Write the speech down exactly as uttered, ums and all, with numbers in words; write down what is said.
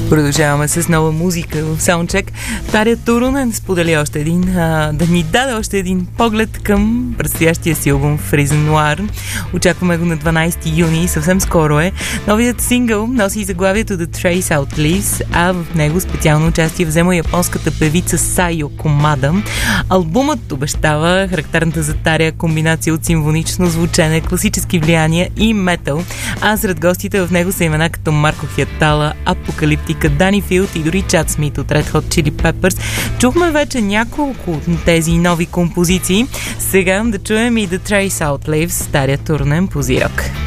Продължаваме с нова музика в Саундчек. Таря Туруnen сподели още един, а, да ни даде още един поглед към предстоящия си албум Frozen Noir. Очакваме го на дванайсети юни, съвсем скоро е. Новият сингъл носи заглавието The Trace Out Leaves, а в него специално участие взема японската певица Сайо Комада. Албумът обещава характерната за Таря комбинация от симфонично звучене, класически влияния и метал, а сред гостите в него са имена като Марко Хиатала, Апокалиптика, Дани Филд и дори Чад Смит от Red Hot Chili Peppers. Чухме вече няколко от тези нови композиции. Сега да чуем и The Trace Out Leaves, Таря Туруnen по Зирок.